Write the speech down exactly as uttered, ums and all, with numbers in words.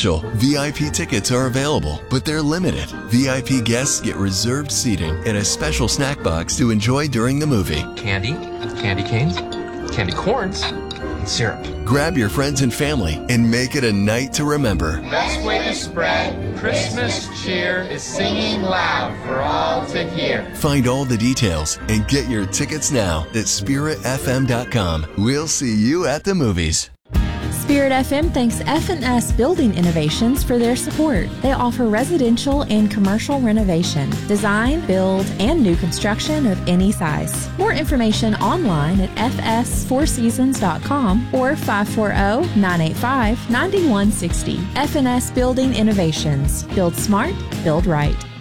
special. V I P tickets are available, but they're limited. V I P guests get reserved seating and a special snack box to enjoy during the movie. Candy, candy canes, candy corns, and syrup. Grab your friends and family and make it a night to remember. Best way to spread Christmas cheer is singing loud for all to hear. Find all the details and get your tickets now at spirit f m dot com. We'll see you at the movies. Spirit F M thanks F and S Building Innovations for their support. They offer residential and commercial renovation, design, build, and new construction of any size. More information online at f s four seasons dot com or five four zero, nine eight five, nine one six zero. F and S Building Innovations. Build smart, build right.